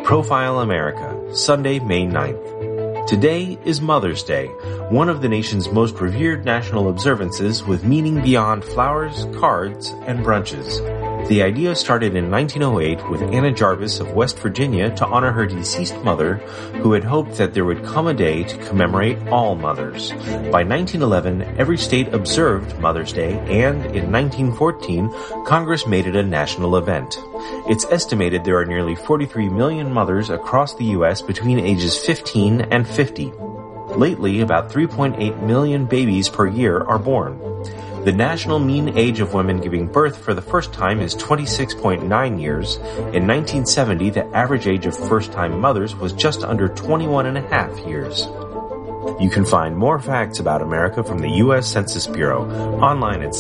Profile America, Sunday, May 9th. Today is Mother's Day, one of the nation's most revered national observances with meaning beyond flowers, cards, and brunches. The idea started in 1908 with Anna Jarvis of West Virginia to honor her deceased mother, who had hoped that there would come a day to commemorate all mothers. By 1911, every state observed Mother's Day, and in 1914, Congress made it a national event. It's estimated there are nearly 43 million mothers across the U.S. between ages 15 and 50. Lately, about 3.8 million babies per year are born. The national mean age of women giving birth for the first time is 26.9 years. In 1970, the average age of first-time mothers was just under 21.5 years. You can find more facts about America from the U.S. Census Bureau online at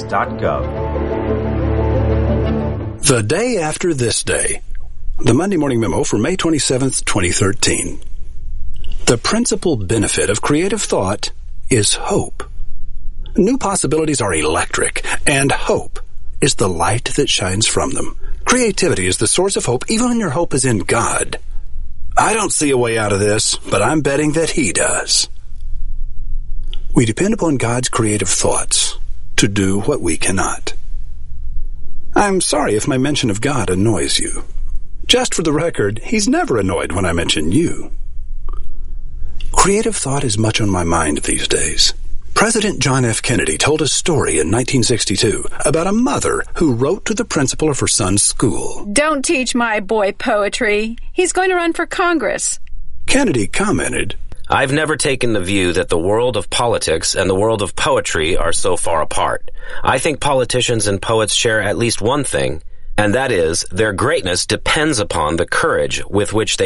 census.gov. The day after this day. The Monday Morning Memo for May 27th, 2013. The principal benefit of creative thought is hope. New possibilities are electric, and hope is the light that shines from them. Creativity is the source of hope, even when your hope is in God. I don't see a way out of this, but I'm betting that He does. We depend upon God's creative thoughts to do what we cannot. I'm sorry if my mention of God annoys you. Just for the record, He's never annoyed when I mention you. Creative thought is much on my mind these days. President John F. Kennedy told a story in 1962 about a mother who wrote to the principal of her son's school. Don't teach my boy poetry. He's going to run for Congress. Kennedy commented, I've never taken the view that the world of politics and the world of poetry are so far apart. I think politicians and poets share at least one thing, and that is their greatness depends upon the courage with which they